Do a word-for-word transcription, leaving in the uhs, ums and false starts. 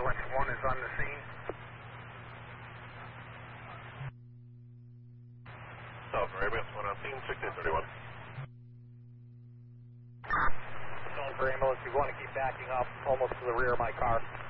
ambulance one is on the scene. South ambulance one on scene, sixteen thirty-one. Zone for ambulance, you want to keep backing up almost to the rear of my car.